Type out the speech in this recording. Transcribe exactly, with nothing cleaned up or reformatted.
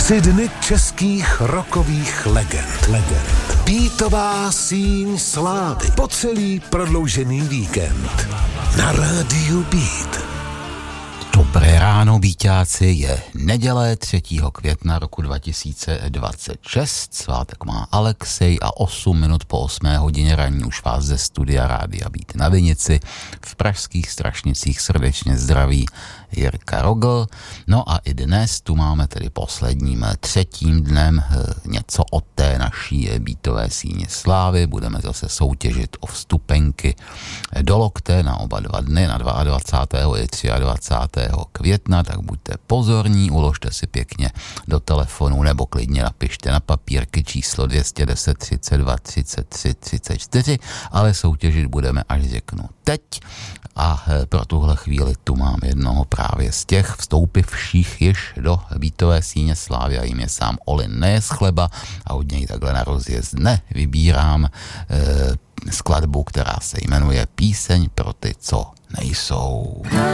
Tři dny českých rockových legend. legend. Beatová síň slávy. Po celý prodloužený víkend. Na rádiu Beat. Dobré ráno, Bíťáci, je neděle třetího května roku dva tisíce dvacet šest, svátek má Alexej a osm minut po osmé hodině ranní už vás ze studia Rádia Beat na Vinici v pražských Strašnicích srdečně zdraví Jirka Rogl. No a i dnes tu máme tedy posledním třetím dnem něco od té naší beatové síně slávy. Budeme zase soutěžit o vstupenky do Lokte na oba dva dny, na dvacátého druhého i dvacátého třetího května, tak buďte pozorní, uložte si pěkně do telefonu nebo klidně napište na papírky číslo dvě stě deset třicet dva třicet tři třicet čtyři, ale soutěžit budeme, až řeknu teď. A pro tuhle chvíli tu mám jednoho právě z těch vstoupivších již do beatové síně slávy a jim je sám Olin Nejeschleba a od něj takhle na rozjezd dne vybírám eh, skladbu, která se jmenuje Píseň pro ty, co nejsou.